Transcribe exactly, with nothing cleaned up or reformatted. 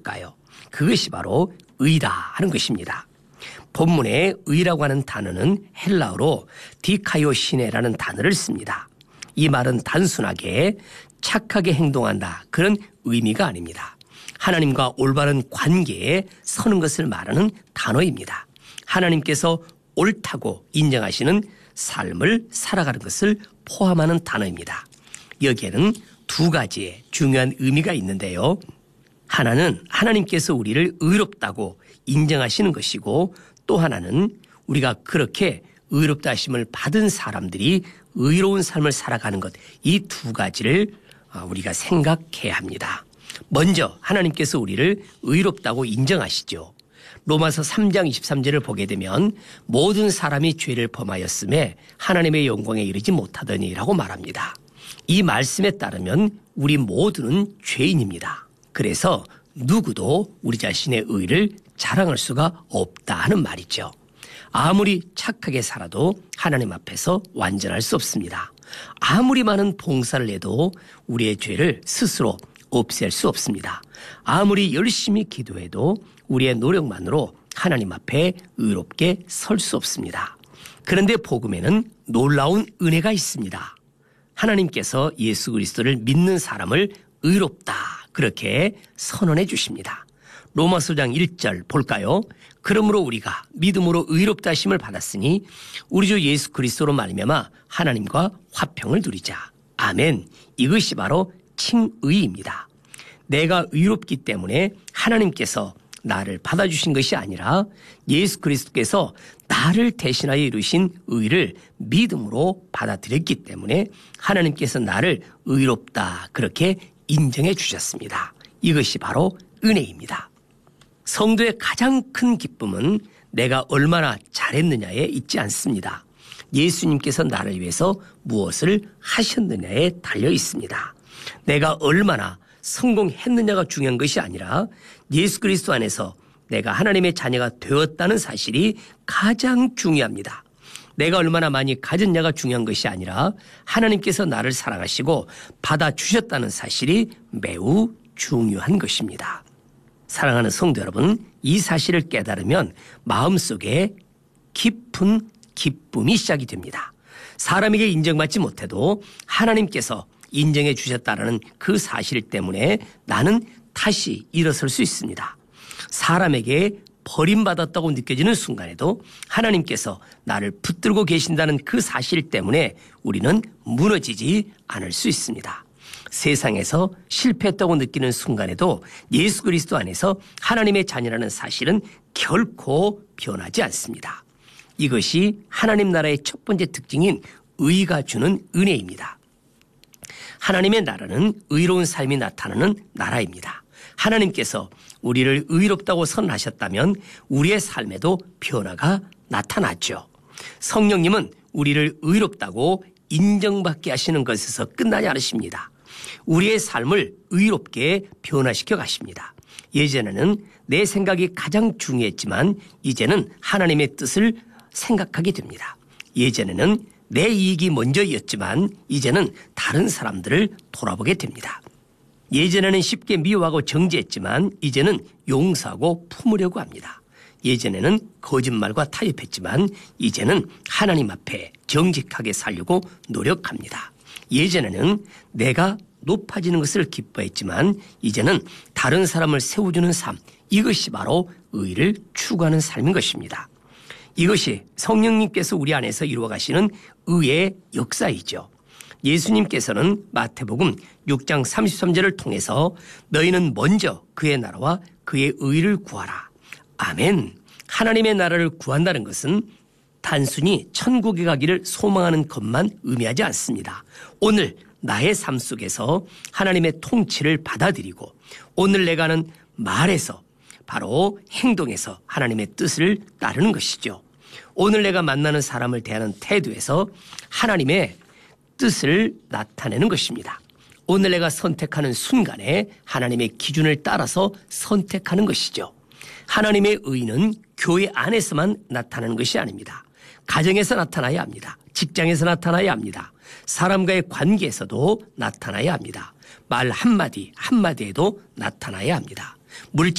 무엇일까요? 그것이 바로 의다 하는 것입니다. 본문에 의라고 하는 단어는 헬라어로 디카이오시네라는 단어를 씁니다. 이 말은 단순하게 착하게 행동한다 그런 의미가 아닙니다. 하나님과 올바른 관계에 서는 것을 말하는 단어입니다. 하나님께서 옳다고 인정하시는 삶을 살아가는 것을 포함하는 단어입니다. 여기에는 두 가지의 중요한 의미가 있는데요. 하나는 하나님께서 우리를 의롭다고 인정하시는 것이고, 또 하나는 우리가 그렇게 의롭다 하심을 받은 사람들이 의로운 삶을 살아가는 것, 이 두 가지를 우리가 생각해야 합니다. 먼저 하나님께서 우리를 의롭다고 인정하시죠. 로마서 삼 장 이십삼 절을 보게 되면 모든 사람이 죄를 범하였음에 하나님의 영광에 이르지 못하더니라고 말합니다. 이 말씀에 따르면 우리 모두는 죄인입니다. 그래서 누구도 우리 자신의 의를 자랑할 수가 없다 하는 말이죠. 아무리 착하게 살아도 하나님 앞에서 완전할 수 없습니다. 아무리 많은 봉사를 해도 우리의 죄를 스스로 없앨 수 없습니다. 아무리 열심히 기도해도 우리의 노력만으로 하나님 앞에 의롭게 설 수 없습니다. 그런데 복음에는 놀라운 은혜가 있습니다. 하나님께서 예수 그리스도를 믿는 사람을 의롭다 그렇게 선언해 주십니다. 로마서 장 일 절 볼까요? 그러므로 우리가 믿음으로 의롭다 하심을 받았으니 우리 주 예수 그리스도로 말미암아 하나님과 화평을 누리자. 아멘. 이것이 바로 칭의입니다. 내가 의롭기 때문에 하나님께서 나를 받아주신 것이 아니라 예수 그리스도께서 나를 대신하여 이루신 의를 믿음으로 받아들였기 때문에 하나님께서 나를 의롭다 그렇게 인정해 주셨습니다. 이것이 바로 은혜입니다. 성도의 가장 큰 기쁨은 내가 얼마나 잘했느냐에 있지 않습니다. 예수님께서 나를 위해서 무엇을 하셨느냐에 달려 있습니다. 내가 얼마나 성공했느냐가 중요한 것이 아니라 예수 그리스도 안에서 내가 하나님의 자녀가 되었다는 사실이 가장 중요합니다. 내가 얼마나 많이 가졌냐가 중요한 것이 아니라 하나님께서 나를 사랑하시고 받아주셨다는 사실이 매우 중요한 것입니다. 사랑하는 성도 여러분, 이 사실을 깨달으면 마음속에 깊은 기쁨이 시작이 됩니다. 사람에게 인정받지 못해도 하나님께서 인정해 주셨다는 그 사실 때문에 나는 다시 일어설 수 있습니다. 사람에게 버림받았다고 느껴지는 순간에도 하나님께서 나를 붙들고 계신다는 그 사실 때문에 우리는 무너지지 않을 수 있습니다. 세상에서 실패했다고 느끼는 순간에도 예수 그리스도 안에서 하나님의 자녀라는 사실은 결코 변하지 않습니다. 이것이 하나님 나라의 첫 번째 특징인 의가 주는 은혜입니다. 하나님의 나라는 의로운 삶이 나타나는 나라입니다. 하나님께서 우리를 의롭다고 선언하셨다면 우리의 삶에도 변화가 나타났죠. 성령님은 우리를 의롭다고 인정받게 하시는 것에서 끝나지 않으십니다. 우리의 삶을 의롭게 변화시켜 가십니다. 예전에는 내 생각이 가장 중요했지만 이제는 하나님의 뜻을 생각하게 됩니다. 예전에는 내 이익이 먼저였지만 이제는 다른 사람들을 돌아보게 됩니다. 예전에는 쉽게 미워하고 정죄했지만 이제는 용서하고 품으려고 합니다. 예전에는 거짓말과 타협했지만 이제는 하나님 앞에 정직하게 살려고 노력합니다. 예전에는 내가 높아지는 것을 기뻐했지만 이제는 다른 사람을 세워주는 삶, 이것이 바로 의를 추구하는 삶인 것입니다. 이것이 성령님께서 우리 안에서 이루어 가시는 의의 역사이죠. 예수님께서는 마태복음 육 장 삼십삼 절을 통해서 너희는 먼저 그의 나라와 그의 의를 구하라. 아멘. 하나님의 나라를 구한다는 것은 단순히 천국에 가기를 소망하는 것만 의미하지 않습니다. 오늘 나의 삶 속에서 하나님의 통치를 받아들이고 오늘 내가 하는 말에서 바로 행동에서 하나님의 뜻을 따르는 것이죠. 오늘 내가 만나는 사람을 대하는 태도에서 하나님의 뜻을 나타내는 것입니다. 오늘 내가 선택하는 순간에 하나님의 기준을 따라서 선택하는 것이죠. 하나님의 의는 교회 안에서만 나타나는 것이 아닙니다. 가정에서 나타나야 합니다. 직장에서 나타나야 합니다. 사람과의 관계에서도 나타나야 합니다. 말 한마디 한마디에도 나타나야 합니다. 물질